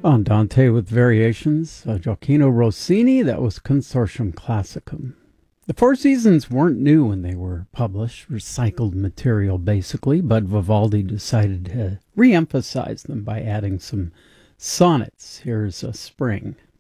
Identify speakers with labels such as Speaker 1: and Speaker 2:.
Speaker 1: Andante with Variations, Gioacchino Rossini, that was Consortium Classicum. The Four Seasons weren't new when they were published, recycled material basically, but Vivaldi decided to re-emphasize them by adding some sonnets. Here's a Spring.